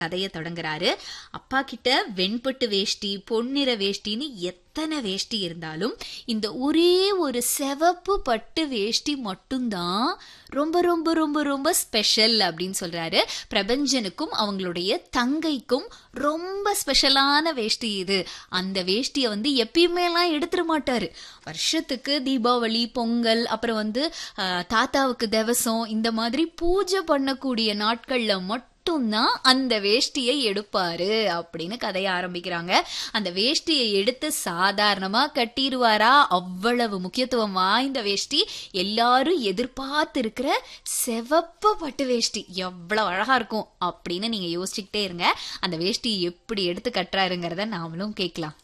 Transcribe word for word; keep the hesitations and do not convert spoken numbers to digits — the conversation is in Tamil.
கதைய தொடங்குறாரு. அப்பா கிட்ட வெண்பட்டு வேஷ்டி, பொன்னிற வேஷ்டின்னு எத்தனை வேஷ்டி இருந்தாலும் இந்த ஒரே ஒரு சிவப்பு பட்டு வேஷ்டி மட்டும்தான் ரொம்ப ரொம்ப ரொம்ப ரொம்ப ஸ்பெஷல் அப்படின்னு சொல்றாரு. பிரபஞ்சனுக்கும் அவங்களுடைய தங்கைக்கும் ரொம்ப ஸ்பெஷலான வேஷ்டி இது. அந்த வேஷ்டிய வந்து எப்பயுமே எல்லாம் எடுத்துட மாட்டாரு. வருஷத்துக்கு தீபாவளி, பொங்கல், அப்புறம் வந்து தாத்தாவுக்கு திவசம், இந்த மாதிரி பூஜை பண்ணக்கூடிய நாட்கள்ல மட்டும் மட்டும்தான் அந்த வேஷ்டியை எடுப்பாரு அப்படின்னு கதைய ஆரம்பிக்கிறாங்க. அந்த வேஷ்டியை எடுத்து சாதாரணமா கட்டிடுவாரா? அவ்வளவு முக்கியத்துவம் வாய்ந்த வேஷ்டி, எல்லாரும் எதிர்பார்த்து இருக்கிற சிவப்பு பட்டு வேஷ்டி எவ்வளவு அழகா இருக்கும் அப்படின்னு நீங்க யோசிச்சுக்கிட்டே இருங்க. அந்த வேஷ்டி எப்படி எடுத்து கட்டுறாருங்கிறத நாமளும் கேட்கலாம்.